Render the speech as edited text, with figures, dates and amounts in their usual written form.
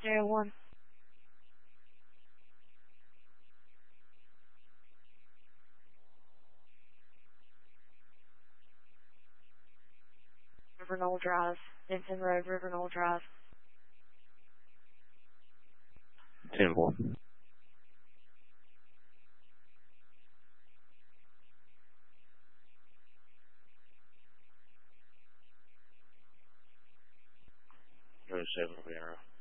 501. River Knoll Drive. Denton Road, River Knoll Drive. 10-4. Go 7 Vera.